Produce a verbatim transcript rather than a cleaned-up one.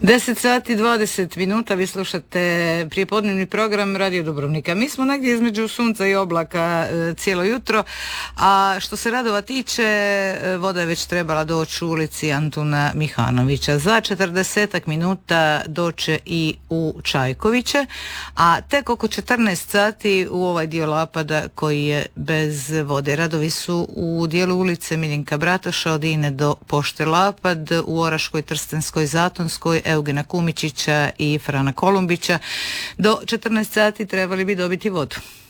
deset sati dvadeset minuta, vi slušate prijepodnevni program Radio Dubrovnika. Mi smo negdje između sunca i oblaka e, cijelo jutro, a što se radova tiče, e, voda je već trebala doći u ulici Antuna Mihanovića. Za četrdesetak minuta doće i u Čajkoviće, a tek oko četrnaest sati u ovaj dio Lapada koji je bez vode. Radovi su u dijelu ulice Miljenka Bratoša od Ine do Pošte Lapad, u Oraškoj, Trstenskoj, Zatonskoj, Eugena Kumičića i Frana Kolumbića. Do četrnaest sati trebali bi dobiti vodu.